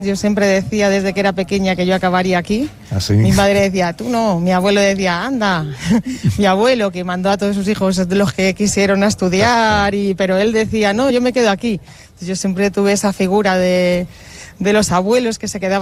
Yo siempre decía desde que era pequeña que yo acabaría aquí. ¿Así? Mi madre decía, tú no. Mi abuelo decía, anda. Mi abuelo, que mandó a todos sus hijos de los que quisieron a estudiar, pero él decía, no, yo me quedo aquí. Entonces yo siempre tuve esa figura de los abuelos que se quedaban